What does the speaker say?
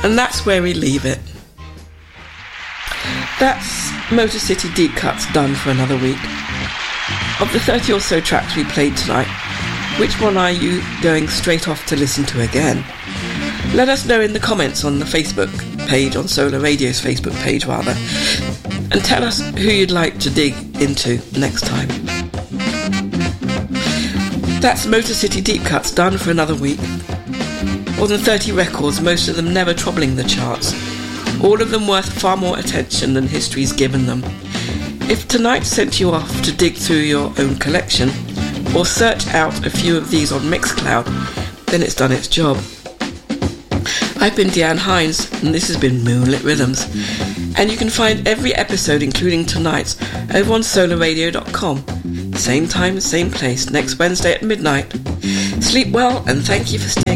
And that's where we leave it. That's Motor City Deep Cuts done for another week. Of the 30 or so tracks we played tonight, which one are you going straight off to listen to again? Let us know in the comments on the Facebook page, on Solar Radio's Facebook page rather, and tell us who you'd like to dig into next time. That's Motor City Deep Cuts done for another week. More than 30 records, most of them never troubling the charts. All of them worth far more attention than history's given them. If tonight sent you off to dig through your own collection, or search out a few of these on Mixcloud, then it's done its job. I've been Deanne Hines, and this has been Moonlit Rhythms. And you can find every episode, including tonight's, over on solarradio.com. Same time, same place, next Wednesday at midnight. Sleep well, and thank you for